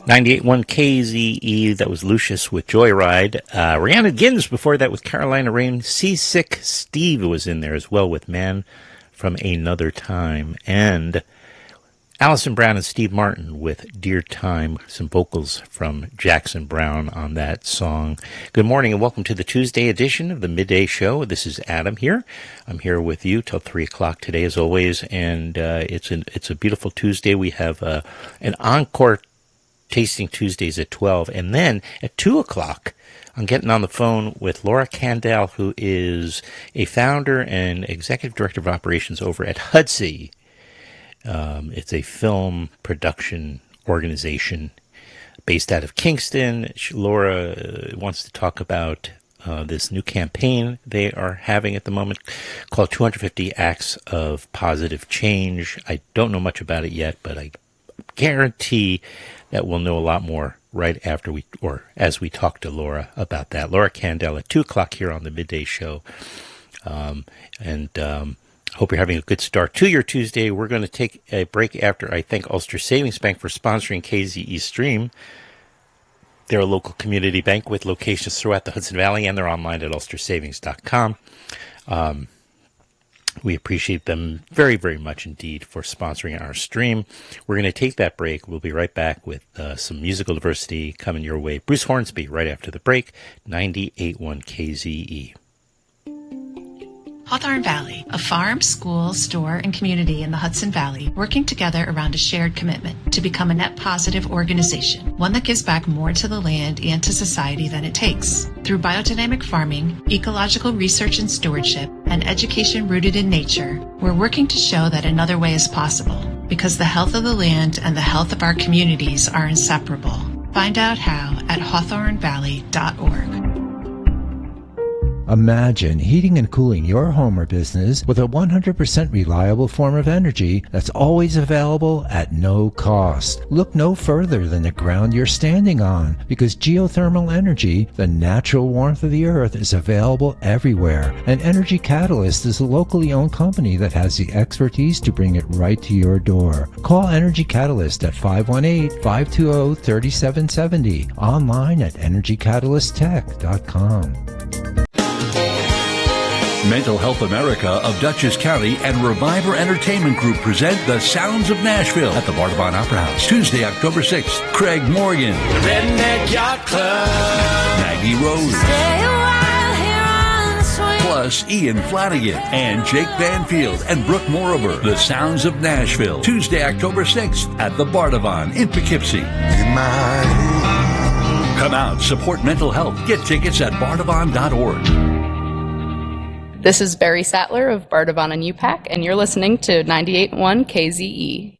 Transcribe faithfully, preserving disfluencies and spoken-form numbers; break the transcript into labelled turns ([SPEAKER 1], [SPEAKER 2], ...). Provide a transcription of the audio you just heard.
[SPEAKER 1] ninety-eight point one K Z E, that was Lucius with Joyride. Uh, Rihanna Gins before that with Carolina Rain. Seasick Steve was in there as well with Man from Another Time. And Alison Brown and Steve Martin with Dear Time, some vocals from Jackson Browne on that song. Good morning and welcome to the Tuesday edition of the Midday Show. This is Adam here. I'm here with you till three o'clock today as always, and uh, it's, an, it's a beautiful Tuesday. We have uh, an encore Tasting Tuesdays at twelve, and then at two o'clock, I'm getting on the phone with Laura Kandel, who is a founder and executive director of operations over at Hudsey. Um, it's a film production organization based out of Kingston. Laura uh, wants to talk about uh, this new campaign they are having at the moment called two hundred fifty Acts of Positive Change. I don't know much about it yet, but I guarantee that we'll know a lot more right after we, or as we talk to Laura about that. Laura Kandel at two o'clock here on the Midday Show. Um, and um, hope you're having a good start to your Tuesday. We're going to take a break after I thank Ulster Savings Bank for sponsoring K Z E Stream. They're a local community bank with locations throughout the Hudson Valley, and they're online at ulster savings dot com. Um, We appreciate them very, very much indeed for sponsoring our stream. We're going to take that break. We'll be right back with uh, some musical diversity coming your way. Bruce Hornsby right after the break, ninety-eight point one K Z E.
[SPEAKER 2] Hawthorne Valley, a farm, school, store, and community in the Hudson Valley working together around a shared commitment to become a net positive organization, one that gives back more to the land and to society than it takes. Through biodynamic farming, ecological research and stewardship, and education rooted in nature, we're working to show that another way is possible, because the health of the land and the health of our communities are inseparable. Find out how at hawthorne valley dot org.
[SPEAKER 3] Imagine heating and cooling your home or business with a one hundred percent reliable form of energy that's always available at no cost. Look no further than the ground you're standing on, because geothermal energy, the natural warmth of the earth, is available everywhere. And Energy Catalyst is a locally owned company that has the expertise to bring it right to your door. Call Energy Catalyst at five one eight, five two zero, three seven seven zero, online at energy catalyst tech dot com.
[SPEAKER 4] Mental Health America of Dutchess County and Reviver Entertainment Group present The Sounds of Nashville at the Bardavon Opera House, Tuesday, October sixth. Craig Morgan,
[SPEAKER 5] the Redneck Yacht Club,
[SPEAKER 4] Maggie Rose,
[SPEAKER 5] stay a while here on the swing,
[SPEAKER 4] plus Ian Flanagan and Jake Banfield and Brooke Morover. The Sounds of Nashville, Tuesday, October sixth at the Bardavon in Poughkeepsie. Come out, support mental health. Get tickets at bardavon dot org.
[SPEAKER 6] This is Barry Sattler of Bardavon and U PAC, and you're listening to ninety-eight point one K Z E.